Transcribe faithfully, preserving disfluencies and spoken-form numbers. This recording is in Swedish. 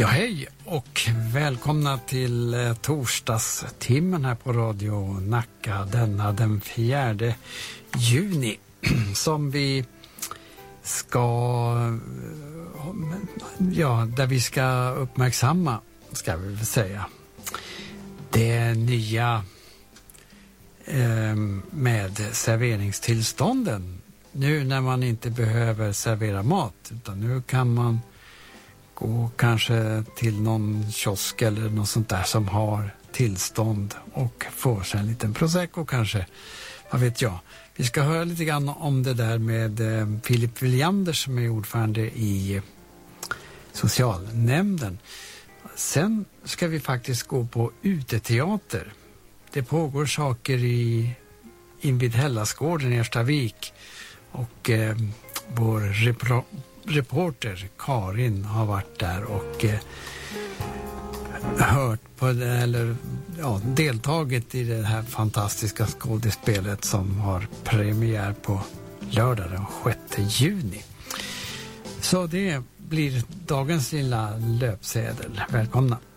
Ja, hej och välkomna till eh, torsdagstimmen här på Radio Nacka denna den fjärde juni som vi ska ja, där vi ska uppmärksamma, ska vi väl säga, det nya eh, med serveringstillstånden. Nu när man inte behöver servera mat, utan nu kan man gå kanske till någon kiosk eller något sånt där som har tillstånd och får sig en liten prosecco kanske. Vad vet jag. Vi ska höra lite grann om det där med eh, Filip Williander som är ordförande i eh, socialnämnden. Sen ska vi faktiskt gå på uteteater. Det pågår saker i invid Hellasgården i Erstavik och eh, vår repro- reporter Karin har varit där och eh, hört på det, eller ja, deltagit i det här fantastiska skådespelet som har premiär på lördag den sjätte juni. Så det blir dagens lilla löpsedel. Välkomna!